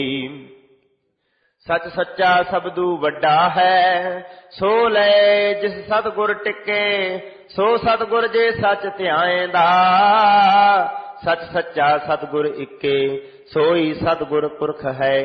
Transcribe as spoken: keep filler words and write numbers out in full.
ਸਚ ਸੱਚਾ ਸਬਦੂ ਵੱਡਾ ਹੈ, ਸੋ ਲੈ ਜਿਸ ਸਤਿਗੁਰ ਟਿਕੇ, ਸੋ ਸਤਿਗੁਰ ਜੇ ਸੱਚ ਧਿਆਏਂਦਾ। ਸਚ ਸੱਚਾ ਸਤਿਗੁਰ ਇੱਕੇ, ਸੋਈ ਸਤਿਗੁਰ ਪੁਰਖ ਹੈ।